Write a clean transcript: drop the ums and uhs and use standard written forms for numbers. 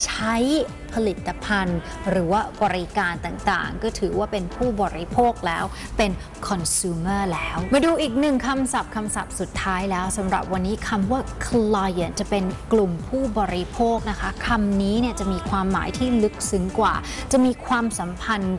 ใช้ผลิตภัณฑ์หรือว่าบริการต่างๆก็ถือว่าเป็นผู้บริโภคแล้วเป็น consumer แล้วมาดูอีกหนึ่งคำศัพท์สุดท้ายแล้วสำหรับวันนี้คำว่า client จะเป็นกลุ่มผู้บริโภคนะคะคำนี้เนี่ยจะมีความหมายที่ลึกซึ้งกว่าจะมีความสัมพันธ์